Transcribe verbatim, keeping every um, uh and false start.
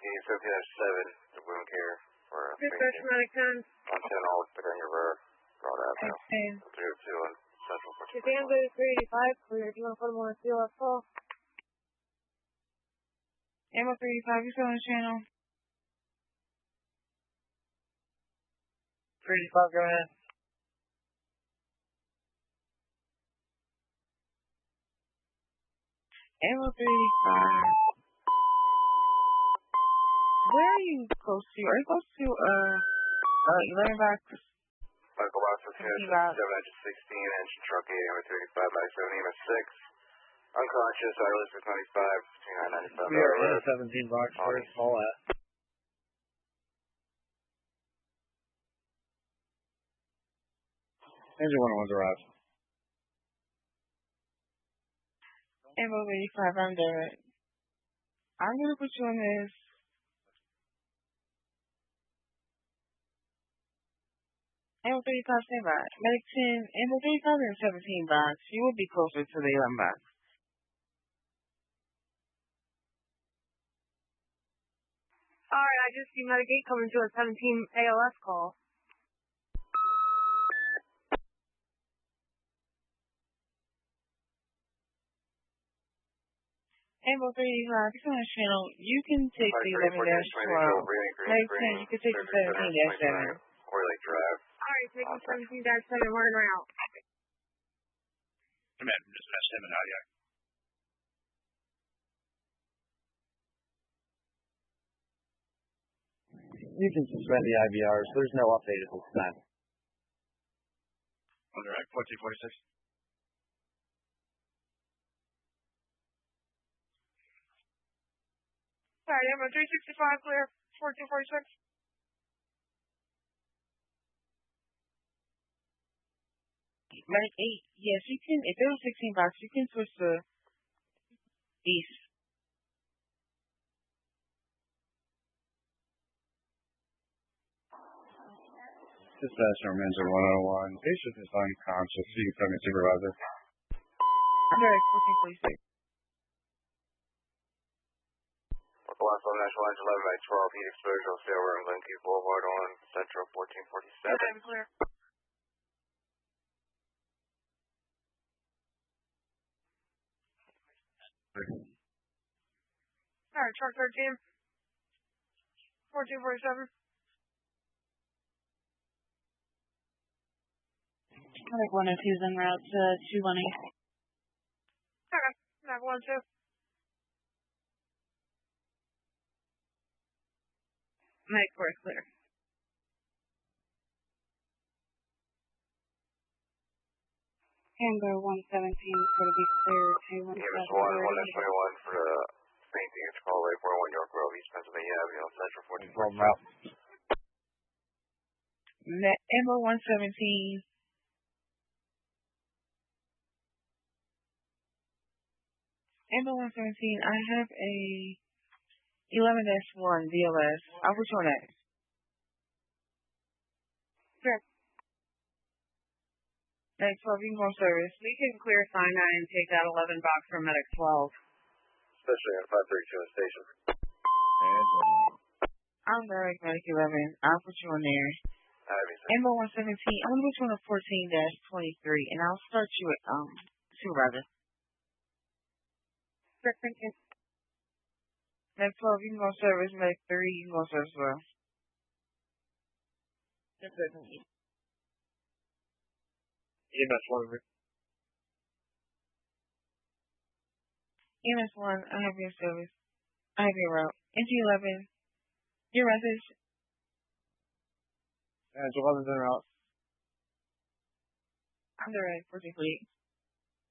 seventeen, seventeen seven, the wound care for a Dispatch medic ten. one ten all with the river, Broad Avenue. three oh two on Central fourteen. Danville three eighty-five, clear. Do you want to put him on a C L S call? Ammo three eighty-five, you still on the channel? three eighty-five, go ahead. Ammo three eighty-five. Where are you close to? Are you close to, uh, uh, eleven box? Michael Box for seven sixteen, engine truck eight, Ammo three eighty-five, nine seven, Ammo six. Unconscious, wireless six ninety-five, between nine ninety-five. We are in a seventeen box, where's Paul at? Engine one oh one's arrived. Ammo eighty-five, I'm there. I'm gonna put you on this. Ammo thirty-five, stand by. Medic ten, Ammo thirty-five in seventeen box. You will be closer to the eleven box. Alright, I just see Medic eight coming to a seventeen A L S call. Ammo three eighty-five, if you're on the channel, you can take the eleven dash twelve. Medic ten, you can take the seventeen dash seven. Or Lake Drive. Alright, taking seventeen dash seven, running around. Command from dispatch seven out, yeah. You can suspend the I V Rs. There's no update at this time. On the right, fourteen forty-six. Alright, Ammo three sixty-five, clear. fourteen forty-six. Medic eight, yes, you can, if it was sixteen box, you can switch to east. Dispatcher Ranger one oh one. Patient is unconscious. You can tell me supervisor. I'm there at fourteen forty-six. Last on National Lines eleven by twelve, heat exposure on Sailor and Glenkey Boulevard on Central fourteen forty-seven. Yeah, I'm clear. Alright, truck thirteen. fourteen forty-seven. Medic one oh two is en route to two one eight. Okay, Nav one two. Medic four is clear. Tango one seventeen is going to be clear to one seven. Units one, one twenty-one for the Saint Dean's Call, Lake one oh one York Grove, East Pennsylvania Avenue on Central fourteen forty-seven. Ammo one seventeen. Ammo one seventeen, I have a eleven dash one D L S. I'll put you on that. Sure. Medic twelve, you can go service. We can clear sign nine and take that eleven box from Medic twelve. Especially on five thirty-two in station. I'm direct Medic eleven. I'll put you on there. Ammo one seventeen, I'm going to put you on a fourteen dash twenty-three, and I'll start you at, um, supervisor. Sure, thank you. Medic twelve, you can go service. Medic three, you can go service as well. Yes, sir, thank you. E M S one. E M S one, I have your service. I have your route. N G eleven, your message. N G eleven's en route. I'm direct, fourteen forty-eight.